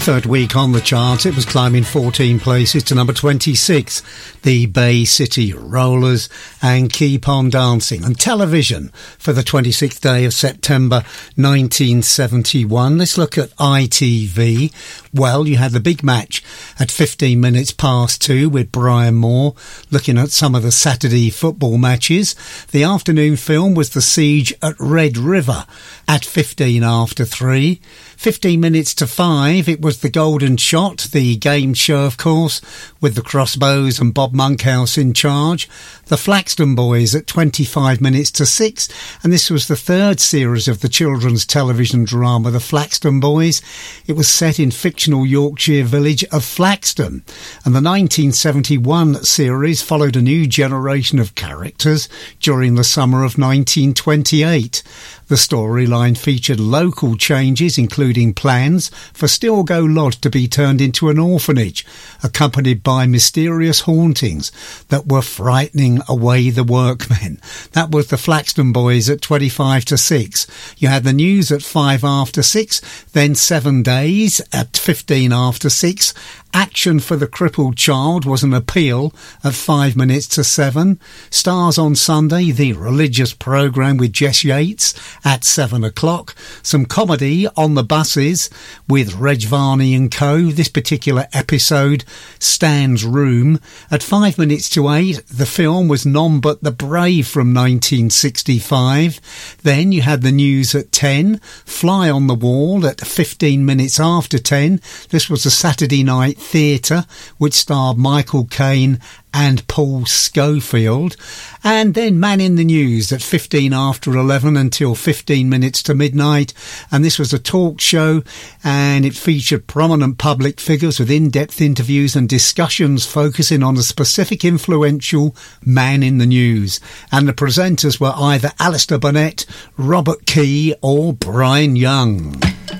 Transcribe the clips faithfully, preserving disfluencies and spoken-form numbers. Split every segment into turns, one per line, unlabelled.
Third week on the chart, it was climbing fourteen places to number twenty-six. The Bay City Rollers and Keep On Dancing. On television for the twenty-sixth day of September nineteen seventy-one. Let's look at I T V. Well, you had the big match at fifteen minutes past two with Brian Moore looking at some of the Saturday football matches. The afternoon film was The Siege at Red River at fifteen after three. fifteen minutes to five, it was The Golden Shot, the game show, of course, with the Crossbows and Bob Monkhouse in charge. The Flaxton Boys at twenty-five minutes to six, and this was the third series of the children's television drama The Flaxton Boys. It was set in fictional Yorkshire village of Flaxton, and the nineteen seventy-one series followed a new generation of characters during the summer of nineteen twenty-eight. The storyline featured local changes, including plans for Stilgo Lodge to be turned into an orphanage, accompanied by mysterious hauntings that were frightening away the workmen. That was the Flaxton Boys at twenty-five to six. You had the news at five after six, then Seven Days at fifteen after six. Action for the Crippled Child was an appeal at five minutes to seven. Stars on Sunday, the religious programme with Jess Yates at seven o'clock. Some comedy on the buses with Reg Varney and co. This particular episode, Stan's Room. At five minutes to eight, the film was None But the Brave from nineteen sixty-five. Then you had the news at ten. Fly on the Wall at fifteen minutes after ten. This was a Saturday night theatre which starred Michael Caine and Paul Schofield. And then Man in the News at fifteen after eleven until fifteen minutes to midnight. And this was a talk show, and it featured prominent public figures with in-depth interviews and discussions focusing on a specific influential man in the news. And the presenters were either Alistair Burnett, Robert Key or Brian Young.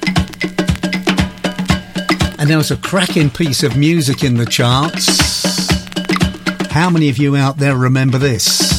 And there was a cracking piece of music in the charts. How many of you out there remember this?